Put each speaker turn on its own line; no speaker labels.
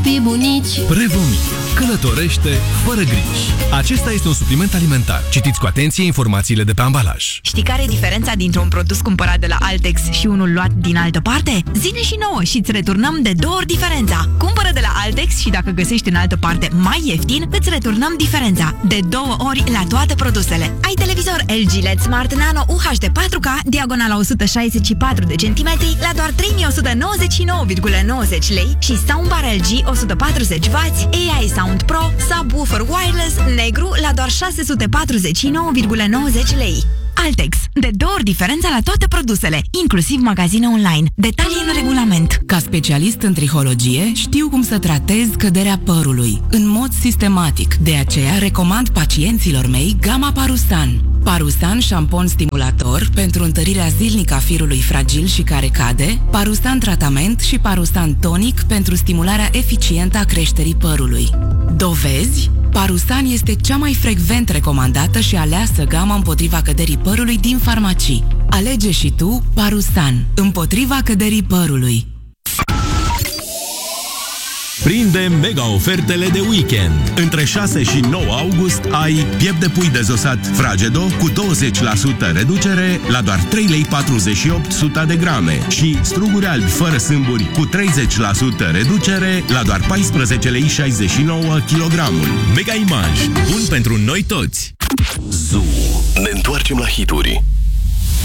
copii bunici.
Prevomit. Călătorește fără griji. Acesta este un supliment alimentar. Citiți cu atenție informațiile de pe ambalaj.
Știi care e diferența dintre un produs cumpărat de la Altex și unul luat din altă parte? Zine și nouă și îți returnăm de 2 ori diferența. Cumpără de la Altex și dacă găsești în altă parte mai ieftin, îți returnăm diferența. De 2 ori la toate produsele. Ai televizor LG LED Smart Nano UHD 4K, diagonala 164 de centimetri, la doar 3.199,90 lei și soundbar LG 140W, AI Sound Pro, subwoofer wireless, negru, la doar 649,90 lei. Altex. De 2 ori diferența la toate produsele, inclusiv magazine online. Detalii în regulament.
Ca specialist în trihologie, știu cum să tratez căderea părului, în mod sistematic. De aceea recomand pacienților mei Gama Parusan. Parusan șampon stimulator pentru întărirea zilnică a firului fragil și care cade, Parusan tratament și Parusan tonic pentru stimularea eficientă a creșterii părului. Dovezi? Parusan este cea mai frecvent recomandată și aleasă gamă împotriva căderii părului din farmacii. Alege și tu Parusan, împotriva căderii părului.
Prinde mega ofertele de weekend. Între 6 și 9 august ai piept de pui dezosat Fragedo cu 20% reducere la doar 3,48 lei de grame și struguri albi fără sâmburi cu 30% reducere la doar 14,69 lei kilogramul. Mega Image, bun pentru noi toți!
Zoo. Ne întoarcem la hituri.